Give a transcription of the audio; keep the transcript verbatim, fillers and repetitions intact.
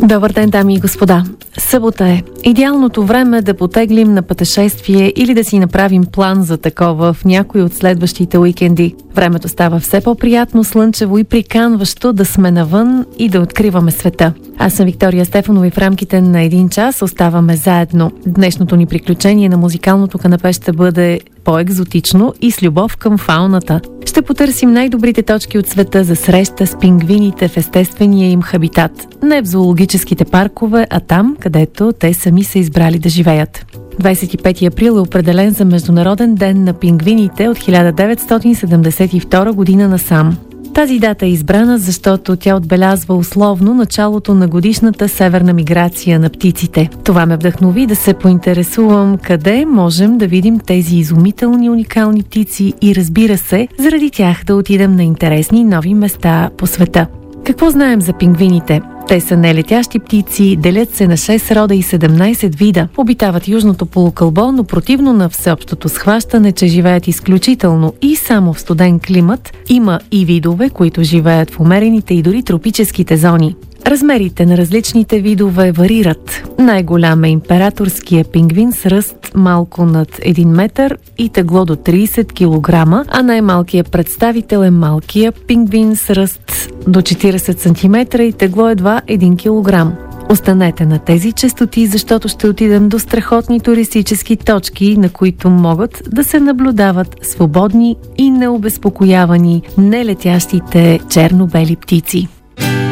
Добър ден, дами и господа! Събота е. Идеалното време да потеглим на пътешествие или да си направим план за такова в някой от следващите уикенди. Времето става все по-приятно, слънчево и приканващо да сме навън и да откриваме света. Аз съм Виктория Стефанова и в рамките на един час оставаме заедно. Днешното ни приключение на музикалното канапе ще бъде по-екзотично и с любов към фауната. Ще потърсим най-добрите точки от света за среща с пингвините в естествения им хабитат. Не в зоологическите паркове, а там, където те сами са избрали да живеят. двадесет и пети април е определен за Международен ден на пингвините от хиляда деветстотин седемдесет и втора година насам. Тази дата е избрана, защото тя отбелязва условно началото на годишната северна миграция на птиците. Това ме вдъхнови да се поинтересувам къде можем да видим тези изумителни уникални птици и, разбира се, заради тях да отидем на интересни нови места по света. Какво знаем за пингвините? Те са нелетящи птици, делят се на шест рода и седемнадесет вида. Обитават южното полукълбо, но противно на всеобщото схващане, че живеят изключително и само в студен климат, има и видове, които живеят в умерените и дори тропическите зони. Размерите на различните видове варират. Най-голям е императорския пингвин с ръст малко над един метър и тегло до тридесет килограма, а най-малкият представител е малкия пингвин с ръст до четиридесет сантиметра и тегло едва един килограм. Останете на тези честоти, защото ще отидем до страхотни туристически точки, на които могат да се наблюдават свободни и необезпокоявани нелетящите черно-бели птици.